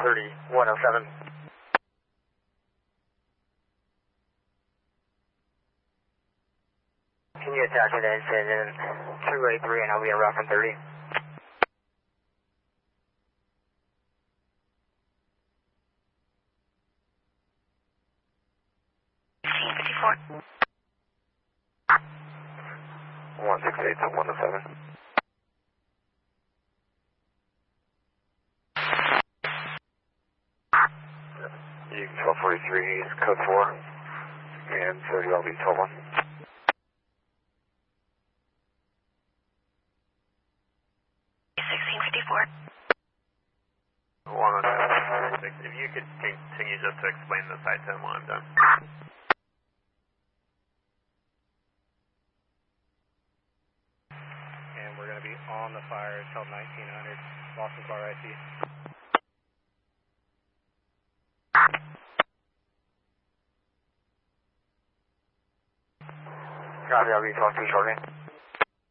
3107. Can you attach it in 283 and I'll be in route from 30? $16.54. 168 to 107. You 1243 is code 4 and 30 LB 121. 1654. If you could continue just to explain the site to him while I'm done. And we're going to be on the fire until 1900, Boston Bar IC. Copy, I'll be 12 shortly.